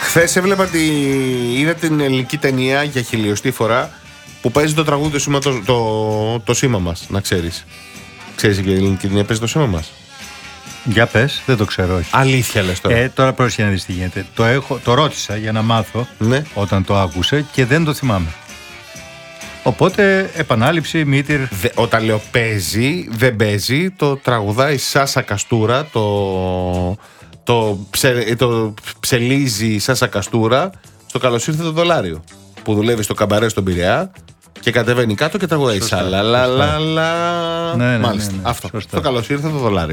Χθες έβλεπα είδα την ελληνική ταινία για χιλιοστή φορά που παίζει το τραγούδι το σήμα μας, να ξέρεις. Ξέρεις για ελληνική ταινία παίζει το σήμα μας? Για πες, δεν το ξέρω, όχι. Αλήθεια λες τώρα? Τώρα πρόσεχε να δεις τι γίνεται. Το ρώτησα για να μάθω, ναι, όταν το άκουσε και δεν το θυμάμαι. Οπότε επανάληψη, μήτηρ. Όταν λέω παίζει, δεν παίζει. Το τραγουδάει Σάσα Καστούρα. Το ψελίζει η Σάσα Καστούρα στο Καλώς ήρθε το δολάριο. Που δουλεύει στο καμπαρέ στον Πειραιά και κατεβαίνει κάτω και τραγουδάει σαλαλαλαλα. Μάλιστα. Ναι. Αυτό. Σωστά. Στο Καλώς ήρθε το δολάριο.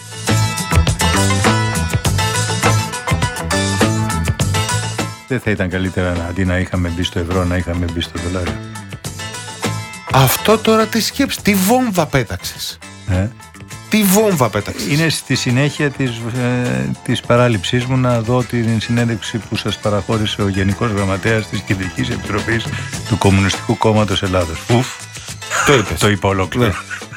Δεν θα ήταν καλύτερα αντί να είχαμε μπει στο ευρώ να είχαμε μπει στο δολάριο? Αυτό τώρα τι σκέψη, τι βόμβα πέταξες. Τι βόμβα πέταξες. Είναι στη συνέχεια της παράληψής μου να δω την συνέντευξη που σας παραχώρησε ο Γενικός Γραμματέας της Κεντρικής Επιτροπής του Κομμουνιστικού Κόμματος Ελλάδος. Το είπες. Το είπα ολόκληρο.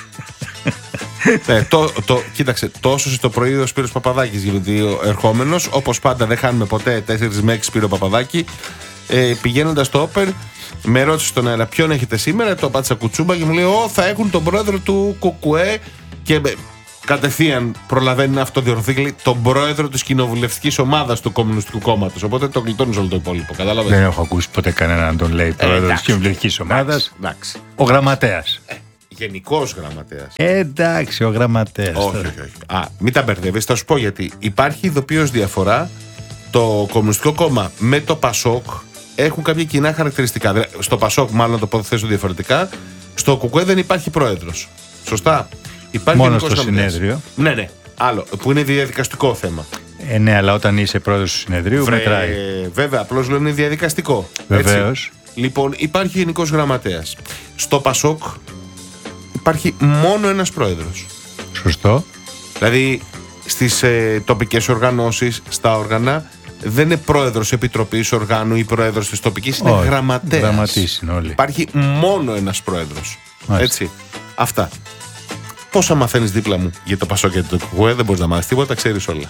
Ναι, κοίταξε, τόσο στο πρωί ο Σπύρος Παπαδάκης, γιατί ο ερχόμενος, όπως πάντα δεν χάνουμε ποτέ 4 με 6 Σπύρο Παπαδάκη, πηγαίνοντας στο Όπερ, με ρώτησε στον αέρα ποιον έχετε σήμερα, το πάτησα κουτσούμπα και μου λέει θα έχουν τον πρόεδρο του ΚΚΕ και κατευθείαν προλαβαίνει να αυτοδιορθωθεί τον πρόεδρο της κοινοβουλευτικής ομάδας του Κομμουνιστικού Κόμματος. Οπότε το γλιτώνει όλο το υπόλοιπο. Κατάλαβες? Δεν έχω ακούσει ποτέ κανέναν να τον λέει πρόεδρο της κοινοβουλευτικής ομάδας. Ο γραμματέας. Γενικός γραμματέας. Εντάξει, ο γραμματέας. Όχι. Μην τα μπερδεύεις, θα σου πω γιατί. Υπάρχει ειδοποιώς διαφορά. Το Κομμουνιστικό Κόμμα με το ΠΑΣΟΚ έχουν κάποια κοινά χαρακτηριστικά. Στο ΠΑΣΟΚ, μάλλον να το αποθέσω διαφορετικά, στο ΚΚΕ δεν υπάρχει πρόεδρος. Σωστά. Υπάρχει μόνο στο συνέδριο. Ναι. Άλλο, που είναι διαδικαστικό θέμα. Ναι, αλλά όταν είσαι πρόεδρος του συνεδρίου μετράει. Βέβαια, απλώς λέω είναι διαδικαστικό. Βεβαίως. Λοιπόν, υπάρχει γενικός γραμματέας. Στο ΠΑΣΟΚ υπάρχει μόνο ένας πρόεδρος. Σωστό. Δηλαδή στις τοπικές οργανώσεις, στα όργανα, δεν είναι πρόεδρος επιτροπής οργάνου ή πρόεδρος της τοπικής, είναι γραμματέας. Γραμματείς είναι όλοι. Υπάρχει μόνο ένας πρόεδρος. Έτσι. Αυτά. Πόσα μαθαίνεις δίπλα μου για το ΠΑΣΟΚ και το ΚΚΕ, δεν μπορείς να μάθεις τίποτα, ξέρεις όλα.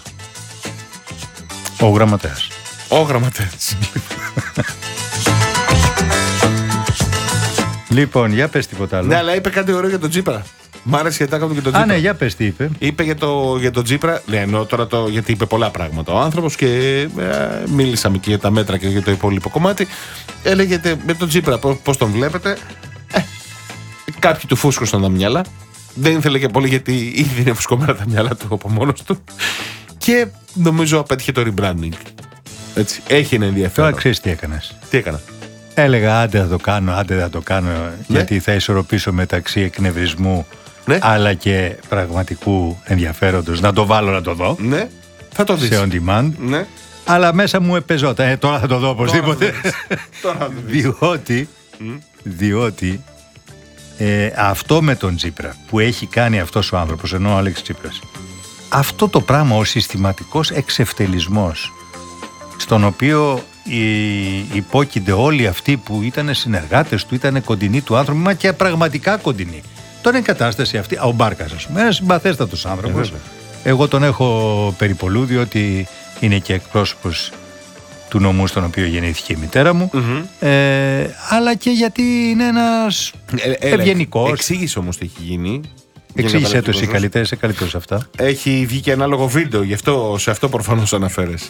Ο γραμματέας. Ο γραμματέας. Λοιπόν, για πες τίποτα άλλο. Ναι, αλλά είπε κάτι ωραίο για τον Τσίπρα. Μ' άρεσε γιατί έκανα και τον Τσίπρα. Ναι, για πες τι είπε. Είπε για τον Τσίπρα. Ναι, εννοώ τώρα γιατί είπε πολλά πράγματα ο άνθρωπος και μίλησαμε και για τα μέτρα και για το υπόλοιπο κομμάτι. Έλεγε με τον Τσίπρα πώς τον βλέπετε. Κάποιοι του φούσκωσαν τα μυαλά. Δεν ήθελε και πολύ γιατί ήδη είναι φουσκωμένα τα μυαλά του από μόνος του. Και νομίζω απέτυχε το rebranding. Έτσι. Έχει ένα ενδιαφέρον. Τώρα ξέρεις τι έκανες. Τι έκανα? Έλεγα άντε θα το κάνω, γιατί θα ισορροπήσω μεταξύ εκνευρισμού, αλλά και πραγματικού ενδιαφέροντος. Να το βάλω να το δω. Ναι, θα το δεις. Σε on demand. Ναι. Αλλά μέσα μου επεζόταν. Τώρα θα το δω οπωσδήποτε. Διότι αυτό με τον Τσίπρα που έχει κάνει αυτός ο άνθρωπος, ενώ ο Αλέξης Τσίπρας, αυτό το πράγμα, ο συστηματικός εξευτελισμός στον οποίο υπόκεινται όλοι αυτοί που ήταν συνεργάτες του, ήταν κοντινοί του άνθρωπου, μα και πραγματικά κοντινοί. Τώρα είναι η κατάσταση αυτή. Ο Μπάρκας, ας πούμε, ένας συμπαθέστατος άνθρωπος. Εγώ τον έχω περιπολού, διότι είναι και εκπρόσωπος του νομού στον οποίο γεννήθηκε η μητέρα μου. Αλλά και γιατί είναι ένας ευγενικός. Εξήγησε όμως τι έχει γίνει. Εξήγησε το εσύ καλύτερα, είσαι καλύτερος αυτά. Έχει βγει και ανάλογο βίντεο, γι' αυτό, σε αυτό προφανώς αναφέρεσαι.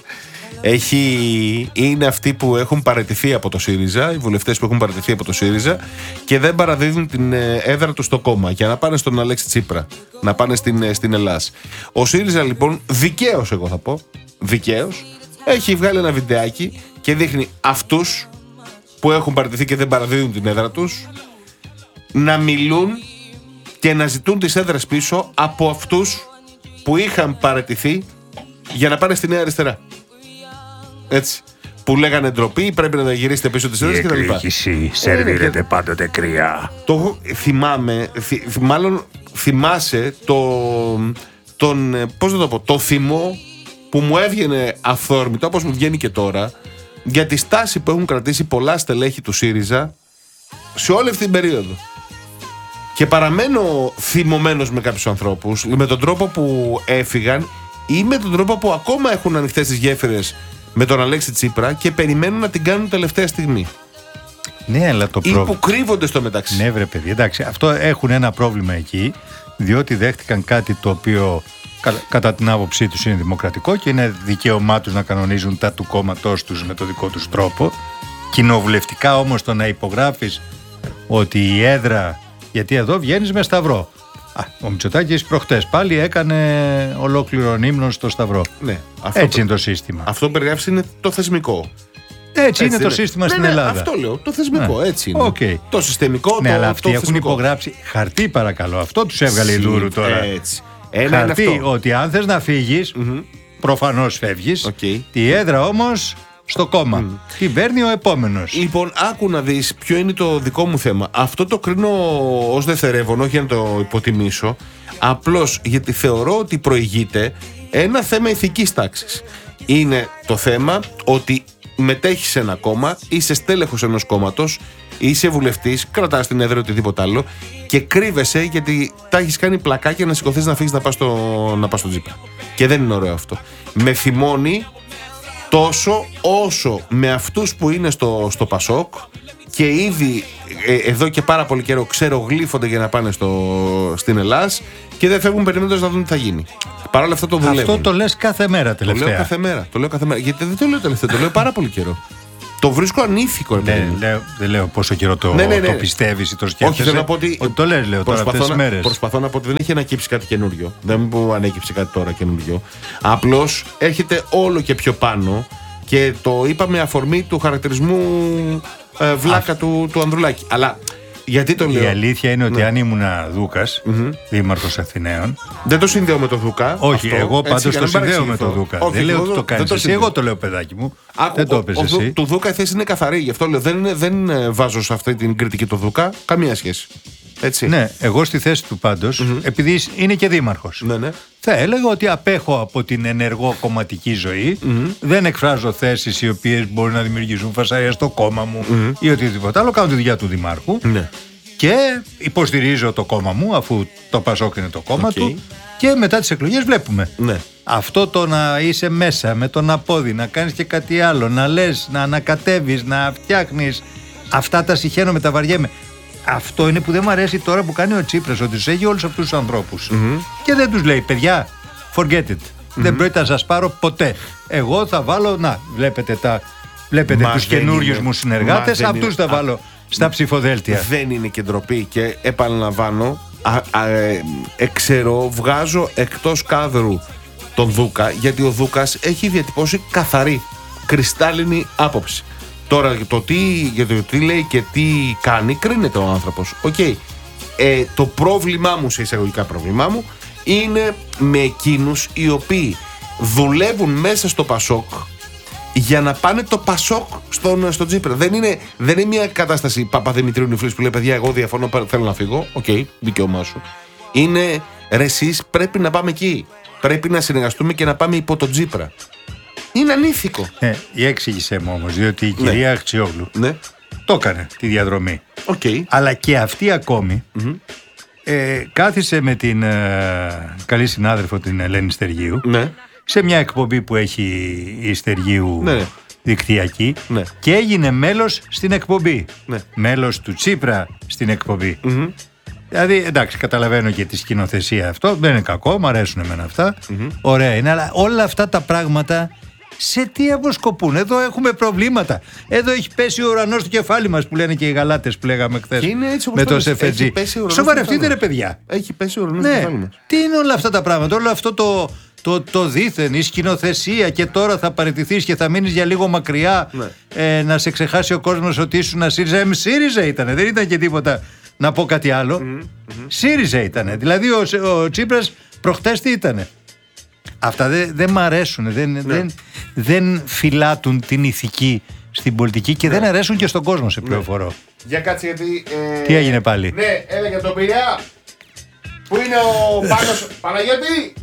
Είναι αυτοί που έχουν παραιτηθεί από το ΣΥΡΙΖΑ, οι βουλευτές που έχουν παραιτηθεί από το ΣΥΡΙΖΑ και δεν παραδίδουν την έδρα του στο κόμμα για να πάνε στον Αλέξη Τσίπρα, να πάνε στην Ελλάδα. Ο ΣΥΡΙΖΑ λοιπόν, δικαίως εγώ θα πω, δικαίως, έχει βγάλει ένα βιντεάκι και δείχνει αυτούς που έχουν παραιτηθεί και δεν παραδίδουν την έδρα τους να μιλούν και να ζητούν τις έδρες πίσω από αυτούς που είχαν παραιτηθεί για να πάνε στη Νέα Αριστερά. Έτσι. Που λέγανε ντροπή, πρέπει να γυρίσετε πίσω τις έδρες κτλ. Η εκδίκηση σερβίρεται πάντοτε κρύα. Το θυμάμαι, μάλλον θυμάσαι πώς να το πω, το θυμό που μου έβγαινε αυθόρμητα, όπως μου βγαίνει και τώρα, για τη στάση που έχουν κρατήσει πολλά στελέχη του ΣΥΡΙΖΑ σε όλη αυτή την περίοδο. Και παραμένω θυμωμένος με κάποιους ανθρώπους, με τον τρόπο που έφυγαν ή με τον τρόπο που ακόμα έχουν ανοιχτές τις γέφυρες με τον Αλέξη Τσίπρα και περιμένουν να την κάνουν τελευταία στιγμή. Ναι, αλλά το πρόβλημα. Ή που κρύβονται στο μεταξύ. Ναι, βρε παιδί, εντάξει, αυτό έχουν ένα πρόβλημα εκεί, διότι δέχτηκαν κάτι το οποίο κατά την άποψή τους είναι δημοκρατικό και είναι δικαίωμά τους να κανονίζουν τα του κόμματός τους με το δικό τους τρόπο. Κοινοβουλευτικά όμως το να υπογράφεις ότι η έδρα, γιατί εδώ βγαίνεις με σταυρό. Ο Μητσοτάκης προχτές πάλι έκανε ολόκληρο ύμνο στο σταυρό. Ναι, έτσι είναι το σύστημα. Αυτό που περιγράφεις είναι το θεσμικό. Έτσι είναι το σύστημα στην Ελλάδα. Αυτό λέω. Το θεσμικό, έτσι είναι. Okay. Το συστημικό, ναι, αλλά αυτοί το έχουν υπογράψει χαρτί, παρακαλώ. Αυτό τους έβγαλε η Δούρου τώρα. Έτσι. Χαρτί ότι αν θες να φύγεις, προφανώς φεύγεις. Η έδρα όμως στο κόμμα. Την παίρνει ο επόμενος. Λοιπόν, άκου να δεις ποιο είναι το δικό μου θέμα. Αυτό το κρίνω ως δευτερεύον, όχι για να το υποτιμήσω. Απλώς γιατί θεωρώ ότι προηγείται ένα θέμα ηθικής τάξης. Είναι το θέμα ότι μετέχεις σε ένα κόμμα, είσαι στέλεχος ενός κόμματος, είσαι βουλευτής, κρατάς την έδρα οτιδήποτε άλλο και κρύβεσαι γιατί τα έχεις κάνει πλακάκια να σηκωθείς να φύγεις να πας στο Τσίπρα. Και δεν είναι ωραίο αυτό. Με θυμώνει τόσο όσο με αυτούς που είναι στο Πασόκ και ήδη εδώ και πάρα πολύ καιρό ξερογλύφονται για να πάνε στην Ελλάδα και δεν φεύγουν περιμένοντας να δουν τι θα γίνει. Παρ' όλα αυτά το δουλεύουν. Αυτό το λες κάθε μέρα τελευταία. Το λέω κάθε μέρα. Γιατί δεν το λέω τελευταία, το λέω πάρα πολύ καιρό. Το βρίσκω ανήθικο. Δεν λέω πόσο καιρό το πιστεύεις ή το σκέφτεσαι. Όχι, θέλω να πω ότι το λες, λέω τώρα αυτές τις μέρες. Προσπαθώ να πω ότι δεν έχει ανακύψει κάτι καινούριο. Δεν μου ανέκυψε κάτι τώρα καινούριο. Απλώς έρχεται όλο και πιο πάνω και το είπα με αφορμή του χαρακτηρισμού βλάκα του Ανδρουλάκη. Αλλά γιατί το λέω. Η αλήθεια είναι ότι αν ήμουν Δούκας, δήμαρχος Αθηναίων. Δεν το συνδέω με τον Δούκα. Όχι, εγώ πάντως το συνδέω με τον Δούκα. Δεν λέω ότι το κάνεις εσύ. Εγώ το λέω, παιδάκι μου. Δεν το έπαιζε εσύ. Του Δούκα η θέση είναι καθαρή. Γι' αυτό λέω δεν βάζω σε αυτή την κριτική του Δούκα καμία σχέση. Έτσι. Ναι, εγώ στη θέση του πάντως, επειδή είναι και δήμαρχος, θα έλεγα ότι απέχω από την ενεργό κομματική ζωή. Δεν εκφράζω θέσεις οι οποίες μπορεί να δημιουργήσουν φασαρία στο κόμμα μου ή οτιδήποτε άλλο. Κάνω τη δουλειά του δημάρχου και υποστηρίζω το κόμμα μου, αφού το Πασόκ είναι το κόμμα του. Και μετά τις εκλογές βλέπουμε. Αυτό το να είσαι μέσα με τον απόδι, να κάνεις και κάτι άλλο, να λες, να ανακατεύεις, να φτιάχνεις. Αυτά τα συχαίνω, με τα βαριέμαι. Αυτό είναι που δεν μου αρέσει τώρα που κάνει ο Τσίπρας, ότι τους έχει όλους αυτούς τους ανθρώπους και δεν τους λέει, παιδιά, forget it, δεν πρόκειται να σας πάρω ποτέ. Εγώ θα βάλω, να, βλέπετε τους καινούριους μου συνεργάτες, αυτούς θα βάλω στα ψηφοδέλτια. Δεν είναι και ντροπή και επαναλαμβάνω, βγάζω εκτός κάδρου τον Δούκα, γιατί ο Δούκας έχει διατυπώσει καθαρή, κρυστάλλινη άποψη. Τώρα για το τι λέει και τι κάνει κρίνεται ο άνθρωπος. Το πρόβλημά μου, σε εισαγωγικά πρόβλημά μου, είναι με εκείνους οι οποίοι δουλεύουν μέσα στο Πασόκ για να πάνε το Πασόκ στον Τσίπρα. Δεν είναι μια κατάσταση Παπαδημητρίου Νυφλής που λέει, παιδιά, εγώ διαφωνώ, θέλω να φύγω. Δικαίωμά σου. Είναι, ρε εσείς πρέπει να πάμε εκεί. Πρέπει να συνεργαστούμε και να πάμε υπό τον Τσίπρα. Είναι ανήθικο. Εξήγησέ μου όμως, διότι η κυρία Αχτσιόγλου το έκανε τη διαδρομή. Αλλά και αυτή ακόμη κάθισε με την καλή συνάδελφο την Ελένη Στεργίου σε μια εκπομπή που έχει η Στεργίου δικτυακή και έγινε μέλος στην εκπομπή. Μέλος του Τσίπρα στην εκπομπή. Δηλαδή, εντάξει, καταλαβαίνω και τη σκηνοθεσία αυτό, δεν είναι κακό, μου αρέσουν εμένα αυτά. Ωραία είναι, αλλά όλα αυτά τα πράγματα σε τι αποσκοπούν? Εδώ έχουμε προβλήματα. Εδώ έχει πέσει ο ουρανός στο κεφάλι μας, που λένε και οι Γαλάτες που λέγαμε χθες με το SFG. Σοβαρευτείτε, ρε παιδιά. Έχει πέσει ο ουρανός στο κεφάλι μας. Τι είναι όλα αυτά τα πράγματα? Όλο αυτό το δίθεν, η σκηνοθεσία, και τώρα θα παραιτηθείς και θα μείνεις για λίγο μακριά, να σε ξεχάσει ο κόσμος ότι ήσουν ΣΥΡΙΖΑ. ΣΥΡΙΖΑ ήτανε, δεν ήταν και τίποτα να πω κάτι άλλο. ΣΥΡΙΖΑ ήτανε. Δηλαδή ο Τσίπρας προχτές τι ήτανε? Αυτά δεν μ' αρέσουν, δεν φυλάτουν την ηθική στην πολιτική και δεν αρέσουν και στον κόσμο, σε πληροφορώ. Για κάτσε, γιατί... Τι έγινε πάλι? Ναι, έλεγε τον Πειραιά. Πού είναι ο Πάνος? Παναγιώτη!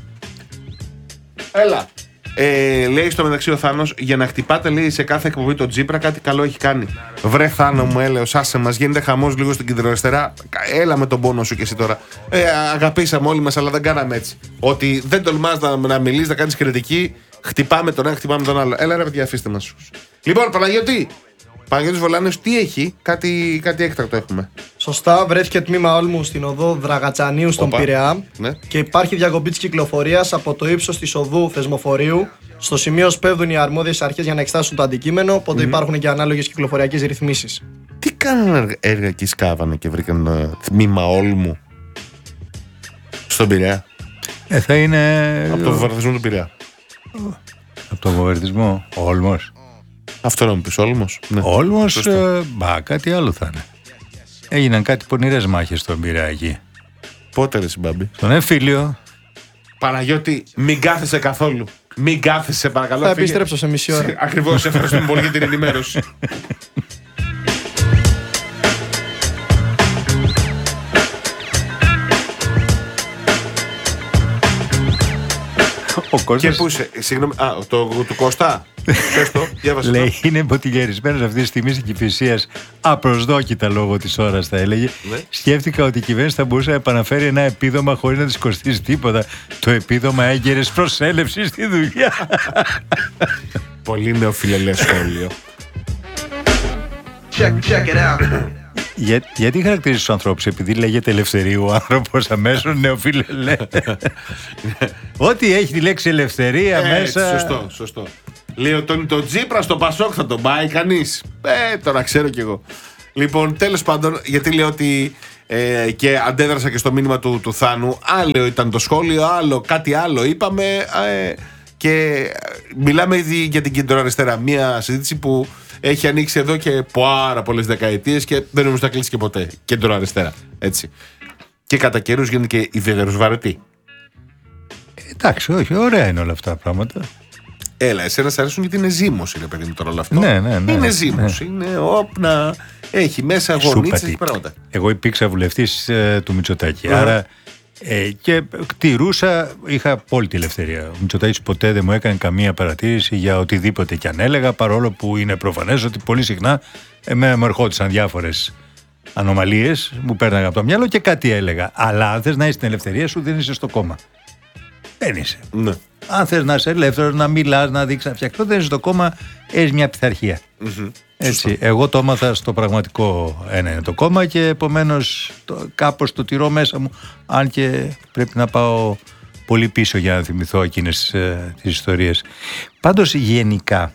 Έλα. Λέει στο μεταξύ ο Θάνος, για να χτυπάτε, λέει, σε κάθε εκπομπή τον Τσίπρα, κάτι καλό έχει κάνει. Βρε Θάνο μου, έλεος, άσε μας, γίνεται χαμός λίγο στην κεντροαριστερά. Έλα με τον πόνο σου και εσύ τώρα. Αγαπήσαμε όλοι μας, αλλά δεν κάναμε έτσι. Ότι δεν τολμάς να μιλείς, να κάνεις κριτική Χτυπάμε τον ένα, χτυπάμε τον άλλο. Έλα ρε παιδιά, αφήστε μας. Λοιπόν, Παναγιώτης Βολάνος, τι έχει, κάτι έκτακτο έχουμε. Σωστά, βρέθηκε τμήμα Όλμου στην οδό Δραγατσανίου στον Πειραιά. Ναι. Και υπάρχει διακοπή της κυκλοφορίας από το ύψος της οδού Θεσμοφορείου. Στο σημείο σπέβδουν οι αρμόδιες αρχές για να εξετάσουν το αντικείμενο, οπότε υπάρχουν και ανάλογες κυκλοφοριακές ρυθμίσεις. Τι κάνανε έργα εκεί, σκάβανε και βρήκαν τμήμα Όλμου στον Πειραιά. Θα είναι. Από το βομβαρδισμό του Πειραιά. Από το βομβαρδισμό, Όλμος. Αυτό να μου πεις, Όλμος. Ναι. Όλμος, κάτι άλλο θα είναι. Έγιναν κάτι πονηρές μάχες στον Πειραιά εκεί. Πότε ρε Συμπάμπη? Στον Εμφύλιο. Παναγιώτη, μην κάθεσαι καθόλου. Μην κάθεσαι, παρακαλώ. Θα επιστρέψω σε μισή ώρα. Ακριβώς, ευχαριστούμε πολύ για την ενημέρωση. Και πού είσαι, συγγνώμη, του Κώστα. Πες το, διάβασε. Λέει, είναι μποτιλιαρισμένος αυτή τη στιγμή στην Κηφισίας, απροσδόκητα λόγω της ώρας, θα έλεγε. Ναι. Σκέφτηκα ότι η κυβέρνηση θα μπορούσε να επαναφέρει ένα επίδομα χωρίς να της κοστίσει τίποτα. Το επίδομα έγκαιρης προσέλευσης στη δουλειά. Πολύ νεοφιλελές σχόλιο. Check it out. Γιατί χαρακτηρίζεις τους ανθρώπους, επειδή λέγεται ελευθερίου ο άνθρωπος αμέσως νεοφιλελέ? Ό,τι έχει τη λέξη ελευθερία μέσα. Σωστό. Λέω τον Τσίπρα στο Πασόκ θα τον πάει κανείς. Τώρα ξέρω κι εγώ. Λοιπόν, τέλος πάντων, γιατί λέω ότι και αντέδρασα και στο μήνυμα του Θάνου. Άλλο ήταν το σχόλιο, κάτι άλλο είπαμε. Και μιλάμε ήδη για την κεντροαριστερά. Μια συζήτηση που έχει ανοίξει εδώ και πάρα πολλές δεκαετίες και δεν νομίζω να κλείσει και ποτέ. Κεντροαριστερά. Έτσι. Και κατά καιρούς γίνεται και ιδιαίτερος βαρετή. Εντάξει, όχι, ωραία είναι όλα αυτά τα πράγματα. Έλα, εσένα σ' αρέσουν γιατί είναι ζήμωση, ρε παιδί μου, τώρα όλο αυτό. Ναι. Είναι ζήμωση. Είναι όπνα. Έχει μέσα γονίτσες και πράγματα. Εγώ υπήρξα βουλευτής του Μητσοτάκη. Άρα και κτηρούσα, είχα απόλυτη ελευθερία. Ο Μητσοτάκης ποτέ δεν μου έκανε καμία παρατήρηση για οτιδήποτε κι αν έλεγα, παρόλο που είναι προφανές ότι πολύ συχνά εμένα μου ερχόντουσαν διάφορες ανομαλίες, μου πέρναγαν από το μυαλό και κάτι έλεγα. Αλλά αν θες να είσαι στην ελευθερία σου, δεν είσαι στο κόμμα. Δεν είσαι. Ναι. Αν θες να είσαι ελεύθερος, να μιλάς, να δείξεις, να φτιάξεις, δεν είσαι στο κόμμα, έχεις μια πειθαρχία. Έτσι, εγώ το έμαθα στο πραγματικό ένα είναι το κόμμα και επομένως κάπως το τηρώ μέσα μου, αν και πρέπει να πάω πολύ πίσω για να θυμηθώ εκείνες τις ιστορίες. Πάντως γενικά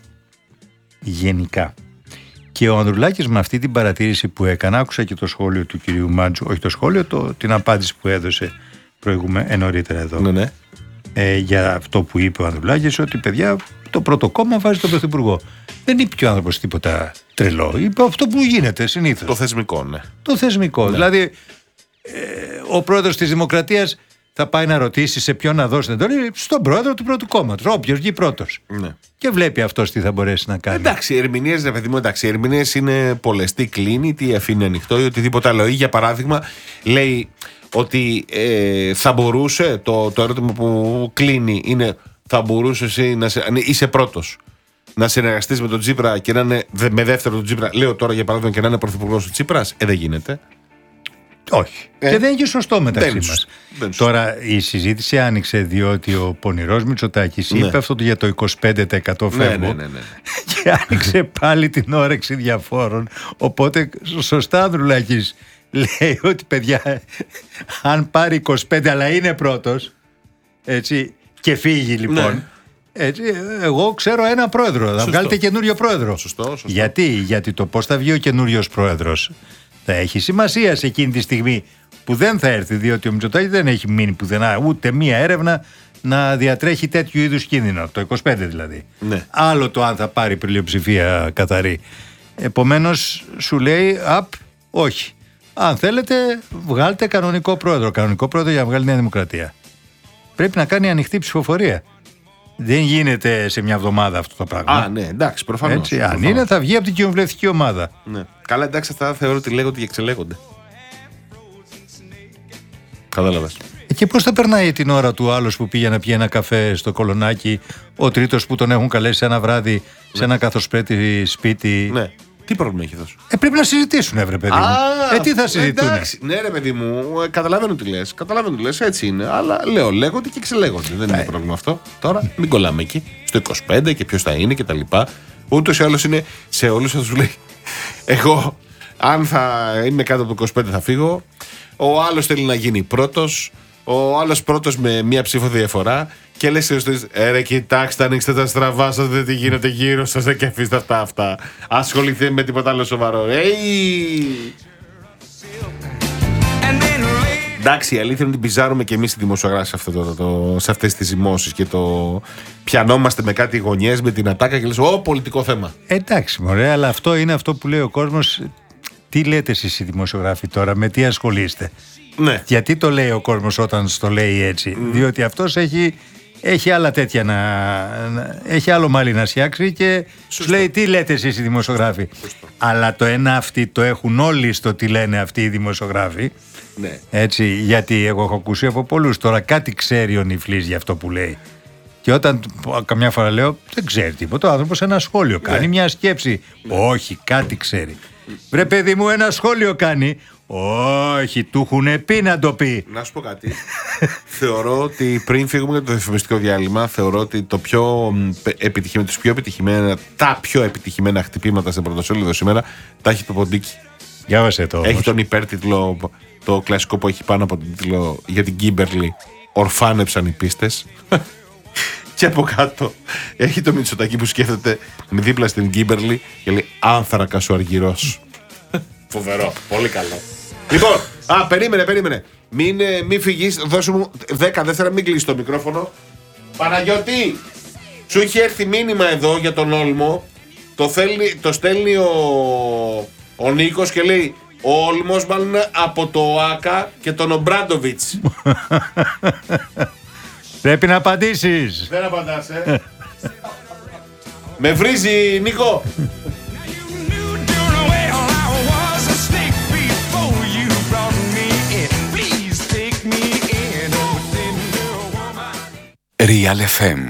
και ο Ανδρουλάκης με αυτή την παρατήρηση που έκανα, άκουσα και το σχόλιο του κυρίου Μάντζου, όχι το σχόλιο, την απάντηση που έδωσε νωρίτερα εδώ. Ναι. Για αυτό που είπε ο Ανδρουλάκης, ότι παιδιά το πρώτο κόμμα βάζει τον Πρωθυπουργό. Δεν είπε και ο άνθρωπος τίποτα τρελό. Είπε αυτό που γίνεται συνήθως. Το θεσμικό, ναι. Το θεσμικό. Ναι. Δηλαδή, ο πρόεδρος της Δημοκρατίας θα πάει να ρωτήσει σε ποιον να δώσει την εντολή, στον πρόεδρο του πρώτου κόμματος. Όποιος βγει πρώτος. Ναι. Και βλέπει αυτός τι θα μπορέσει να κάνει. Εντάξει, οι ερμηνείες, ρε παιδί μου, οι ερμηνείες είναι πολλές. Τι κλείνει, τι αφήνει ανοιχτό ή οτιδήποτε άλλο. Ή για παράδειγμα, λέει ότι θα μπορούσε, το ερώτημα που κλείνει είναι, θα μπορούσε εσύ είσαι πρώτος να συνεργαστείς με τον Τσίπρα και να είναι με δεύτερο τον Τσίπρα, λέω τώρα για παράδειγμα, και να είναι πρωθυπουργός του Τσίπρας? Δεν γίνεται. Όχι. Και δεν είναι και σωστό μεταξύ μας. Τώρα η συζήτηση άνοιξε διότι ο πονηρός Μητσοτάκης είπε αυτό για το 25% φεύγω. Ναι. Και άνοιξε πάλι την όρεξη διαφόρων. Οπότε σωστά Ανδρουλάκης λέει ότι παιδιά, αν πάρει 25 αλλά είναι πρώτος, έτσι, και φύγει λοιπόν. Ναι. Έτσι, εγώ ξέρω ένα πρόεδρο. Θα βγάλετε καινούριο πρόεδρο. Σωστό. Γιατί το πώς θα βγει ο καινούριος πρόεδρος θα έχει σημασία σε εκείνη τη στιγμή που δεν θα έρθει, διότι ο Μητσοτάκης δεν έχει μείνει πουθενά ούτε μία έρευνα να διατρέχει τέτοιου είδους κίνδυνο. Το 25 δηλαδή. Ναι. Άλλο το αν θα πάρει πλειοψηφία καθαρή. Επομένως σου λέει όχι. Αν θέλετε, βγάλτε κανονικό πρόεδρο. Κανονικό πρόεδρο για να βγάλει Νέα Δημοκρατία. Πρέπει να κάνει ανοιχτή ψηφοφορία. Δεν γίνεται σε μια εβδομάδα αυτό το πράγμα. Ναι, εντάξει, προφανώς. Αν είναι, θα βγει από την κοινοβουλευτική ομάδα. Ναι. Καλά, εντάξει, αυτά θεωρώ ότι λέγονται και εξελέγονται. Κατάλαβες. Και πώς θα περνάει την ώρα του άλλος που πήγε να πιει ένα καφέ στο Κολονάκι, ο τρίτος που τον έχουν καλέσει ένα βράδυ σε ένα καθοσπέτη σπίτι. Ναι. Τι πρόβλημα έχει εδώ? Πρέπει να συζητήσουν, βρε παιδί μου. Τι θα συζητούν? Ναι, ρε παιδί μου, καταλαβαίνω τι λες. Έτσι είναι. Αλλά λέγονται και ξελέγονται. Δεν είναι πρόβλημα αυτό. Τώρα μην κολλάμε εκεί. Στο 25 και ποιος θα είναι και τα λοιπά. Ούτως ή άλλως είναι σε όλους αυτούς που λέει. Εγώ, αν θα είμαι κάτω από το 25, θα φύγω. Ο άλλος θέλει να γίνει πρώτος. Ο άλλος πρώτος με μία ψήφο διαφορά. Και λες ρε κοιτάξτε, ανοίξτε τα στραβά σας, δεν τι γίνεται γύρω σας, και αφήστε αυτά. Ασχοληθείτε με τίποτα άλλο σοβαρό. Εντάξει, η αλήθεια είναι ότι πιζάρουμε και εμείς οι δημοσιογράφοι σε αυτές τις ζυμώσεις και το πιανόμαστε με κάτι γωνιές, με την ατάκα και λες πολιτικό θέμα. Εντάξει μωρέ, αλλά αυτό είναι αυτό που λέει ο κόσμος. Τι λέτε εσείς οι δημοσιογράφοι τώρα, με τι ασχολείστε? Ναι. Γιατί το λέει ο κόσμος όταν το λέει έτσι? Διότι αυτός έχει άλλα τέτοια έχει άλλο μάλι να σιάξει και σου λέει τι λέτε εσείς οι δημοσιογράφοι. Σωστό. Αλλά το ένα αυτοί το έχουν όλοι στο τι λένε αυτοί οι δημοσιογράφοι. Ναι. Έτσι, γιατί εγώ έχω ακούσει από πολλούς τώρα κάτι ξέρει ο Νιφλής για αυτό που λέει. Και όταν καμιά φορά λέω δεν ξέρει τίποτα, ο άνθρωπος ένα σχόλιο κάνει, μια σκέψη. Όχι, κάτι ξέρει. Βρε παιδί μου, ένα σχόλιο κάνει. Όχι, του έχουν πει να το πει. Να σου πω κάτι. Θεωρώ ότι πριν φύγουμε για το διαφημιστικό διάλειμμα, θεωρώ ότι τα πιο επιτυχημένα χτυπήματα στην πρωτοσέλιδο σήμερα τα έχει το Ποντίκι. Διάβασε το. Έχει τον υπέρτιτλο, το κλασικό που έχει πάνω από τον τίτλο για την Κίμπερλι. Ορφάνεψαν οι πίστες. Και από κάτω έχει το Μητσοτάκη που σκέφτεται δίπλα στην Κίμπερλι και λέει άνθρακας ο Αργυρός. Φοβερό, πολύ καλό. Λοιπόν, περίμενε. Μην φυγείς, δώσε μου 10 δεύτερα, μην κλείσεις το μικρόφωνο. Παναγιώτη, σου είχε έρθει μήνυμα εδώ για τον Όλμο. Το στέλνει ο Νίκος και λέει ο Όλμος μάλλον από το ΟΑΚΑ και τον Ομπράντοβιτς. Πρέπει να απαντήσεις. Δεν απαντάς, Με βρίζει, Νίκο. Real FM.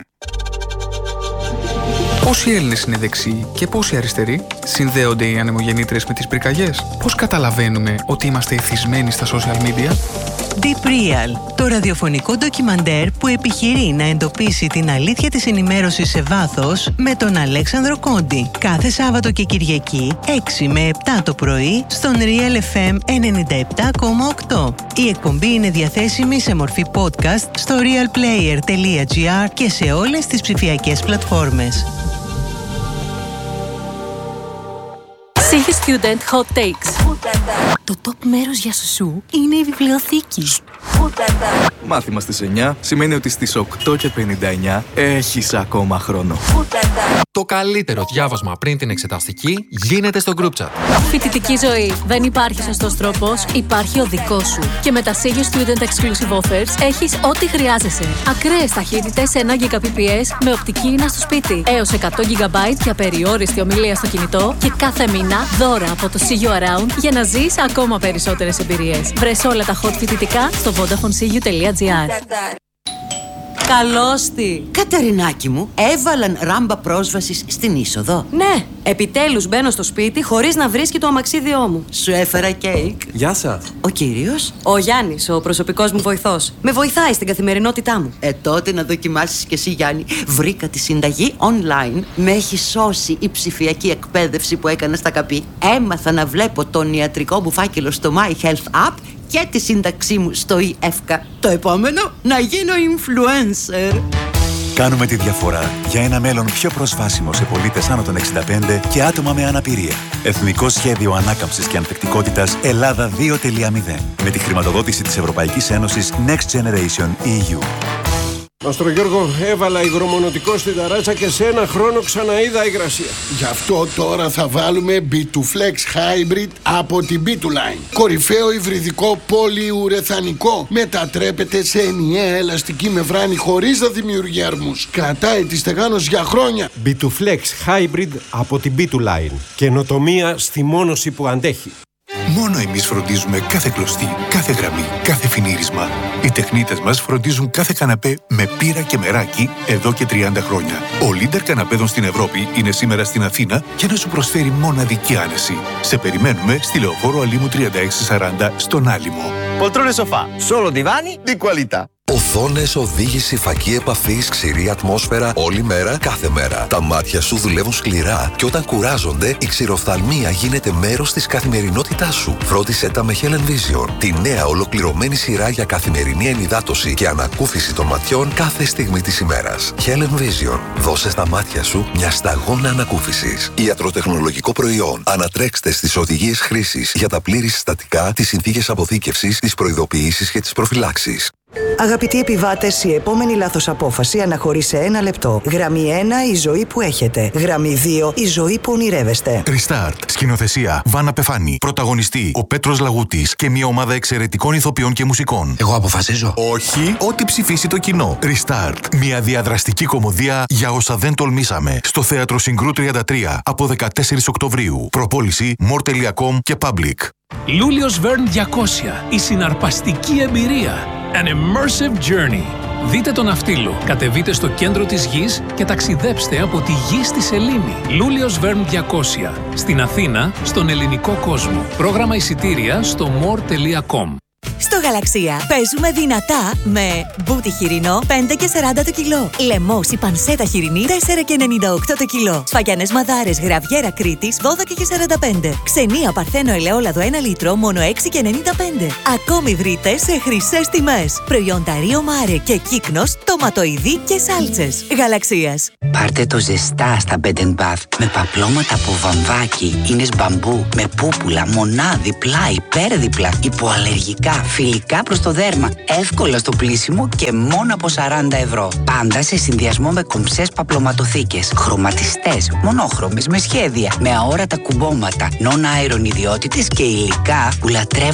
Πόσοι Έλληνες είναι δεξιοί και πόσοι αριστεροί? Συνδέονται οι ανεμογεννήτριες με τις πυρκαγιές? Πώς καταλαβαίνουμε ότι είμαστε εθισμένοι στα social media? Deep Real, το ραδιοφωνικό ντοκιμαντέρ που επιχειρεί να εντοπίσει την αλήθεια της ενημέρωσης σε βάθος με τον Αλέξανδρο Κόντι. Κάθε Σάββατο και Κυριακή, 6 με 7 το πρωί, στον Real FM 97,8. Η εκπομπή είναι διαθέσιμη σε μορφή podcast στο realplayer.gr και σε όλες τις ψηφιακές πλατφόρμες. Σίγη Student Hot Takes. Το top μέρος για σουσού είναι η βιβλιοθήκη. Μάθημα στις 9 σημαίνει ότι στις 8:59 έχεις ακόμα χρόνο. Το καλύτερο διάβασμα πριν την εξεταστική γίνεται στο group chat. Φοιτητική ζωή. Δεν υπάρχει σωστός τρόπος, υπάρχει ο δικός σου. Και με τα Σίγη Student Exclusive Offers έχεις ό,τι χρειάζεσαι. Ακραίες ταχύτητες 1 Gbps με οπτική ίνα στο σπίτι. Έως 100 GB για περιόριστη ομιλία στο κινητό. Και κάθε μήνα δώρα από το See You Around για να ζεις ακόμα περισσότερες εμπειρίες. Βρες όλα τα hot φοιτητικά στο VodafoneSeeYou.gr. Καλώς τη! Καταρινάκη μου, έβαλαν ράμπα πρόσβασης στην είσοδο. Ναι, επιτέλους μπαίνω στο σπίτι χωρίς να βρίσκει το αμαξίδιό μου. Σου έφερα κέικ. Γεια σας. Ο κύριος? Ο Γιάννης, ο προσωπικός μου βοηθός. Με βοηθάει στην καθημερινότητά μου. Τότε να δοκιμάσεις κι εσύ, Γιάννη. Βρήκα τη συνταγή online. Με έχει σώσει η ψηφιακή εκπαίδευση που έκανα στα ΚΑΠΗ. Έμαθα να βλέπω τον ιατρικό μου φάκελο στο My Health App και τη σύνταξή μου στο eFka. Το επόμενο, να γίνω influencer. Κάνουμε τη διαφορά για ένα μέλλον πιο προσβάσιμο σε πολίτες άνω των 65 και άτομα με αναπηρία. Εθνικό Σχέδιο Ανάκαμψης και Ανθεκτικότητας Ελλάδα 2.0. Με τη χρηματοδότηση της Ευρωπαϊκής Ένωσης Next Generation EU. Μαστρο Γιώργο, έβαλα υγρομονωτικό στην ταράτσα και σε ένα χρόνο ξαναείδα υγρασία. Γι' αυτό τώρα θα βάλουμε B2Flex Hybrid από την B2Line. Κορυφαίο υβριδικό πολυουρεθανικό. Μετατρέπεται σε ενιαία ελαστική μεμβράνη χωρίς να δημιουργεί αρμούς. Κρατάει τη στεγάνωση για χρόνια. B2Flex Hybrid από την B2Line. Καινοτομία στη μόνωση που αντέχει. Μόνο Εμείς φροντίζουμε κάθε κλωστή, κάθε γραμμή, κάθε φινίρισμα. Οι τεχνίτες μας φροντίζουν κάθε καναπέ με πύρα και μεράκι εδώ και 30 χρόνια. Ο leader καναπέδων στην Ευρώπη είναι σήμερα στην Αθήνα για να σου προσφέρει μοναδική άνεση. Σε περιμένουμε στη Λεωφόρο Αλήμου 3640 στον Άλυμο. Poltrone sofà, solo divani di qualità. Οθόνες, οδήγηση, φακή επαφής, ξηρή ατμόσφαιρα, όλη μέρα, κάθε μέρα. Τα μάτια σου δουλεύουν σκληρά και όταν κουράζονται, η ξηροφθαλμία γίνεται μέρος της καθημερινότητάς σου. Φρόντισέ τα με Helen Vision, τη νέα ολοκληρωμένη σειρά για καθημερινή ενυδάτωση και ανακούφιση των ματιών κάθε στιγμή της ημέρας. Helen Vision, δώσε στα μάτια σου μια σταγόνα ανακούφισης. Ιατροτεχνολογικό προϊόν. Ανατρέξτε στις οδηγίες χρήσης για τα πλήρη συστατικά, τις συνθήκες αποθήκευσης, τις προειδοποιήσεις και τις προφυλάξεις. Αγαπητοί επιβάτες, η επόμενη λάθος απόφαση αναχωρεί σε 1 λεπτό. Γραμμή 1, η ζωή που έχετε. Γραμμή 2, η ζωή που ονειρεύεστε. Restart. Σκηνοθεσία Βάνα Πεφάνη. Πρωταγωνιστή ο Πέτρος Λαγούτης και μια ομάδα εξαιρετικών ηθοποιών και μουσικών. Εγώ αποφασίζω. Όχι, ό,τι ψηφίσει το κοινό. Restart. Μια διαδραστική κωμωδία για όσα δεν τολμήσαμε. Στο Θέατρο Συγκρού 33 από 14 Οκτωβρίου. Προπόληση more.com και Public. Λούλιος Verne 200. Η συναρπαστική εμπειρία. An immersive journey. Δείτε τον Ναυτίλο, κατεβείτε στο κέντρο της γης και ταξιδέψτε από τη γη στη σελήνη. Λούλιος Verne 200. Στην Αθήνα, στον ελληνικό κόσμο. Πρόγραμμα εισιτήρια στο more.com. Στο Γαλαξία παίζουμε δυνατά με μπούτι χοιρινό 5,40 το κιλό. Λεμός ή πανσέτα χοιρινή 4,98 το κιλό. Σφαγιανές μαδάρες γραβιέρα Κρήτης 12,45. Ξενία Παρθένο ελαιόλαδο 1 λίτρο μόνο 6,95. Ακόμη βρείτε σε χρυσές τιμές. Προϊόντα Ρίο Μάρε και Κύκνος, τοματοειδή και σάλτσες. Γαλαξίας. Πάρτε το ζεστά στα Bed & Bath με παπλώματα από βαμβάκι, ίνες μπαμπού, με πούπουλα, μονάδι, πλάι, πέρδιπλα, υποαλλεργικά, φιλικά προς το δέρμα, εύκολα στο πλύσιμο και μόνο από 40 ευρώ. Πάντα σε συνδυασμό με κομψές παπλωματοθήκες, χρωματιστές, μονόχρωμες, με σχέδια, με αόρατα κουμπώματα, non-iron ιδιότητες και υλικά που λατρεύουν